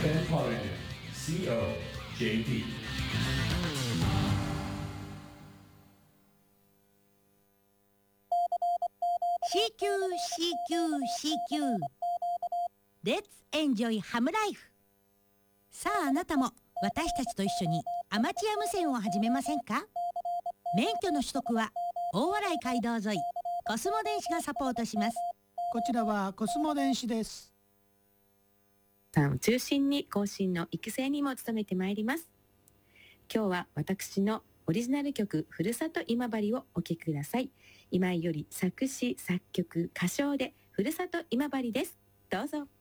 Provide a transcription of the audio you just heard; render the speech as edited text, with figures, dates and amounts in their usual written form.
Japan Collision COJP CQCQCQ Let's enjoy Ham Life。 さああなたも私たちと一緒にアマチュア無線を始めませんか？免許の取得は大洗街道沿いコスモ電子がサポートします。 こちらはコスモ電子です。 さんを中心に後進の育成にも努めてまいります。今日は私のオリジナル曲ふるさと今治をお聴きください。今井より作詞作曲歌唱でふるさと今治です。どうぞ。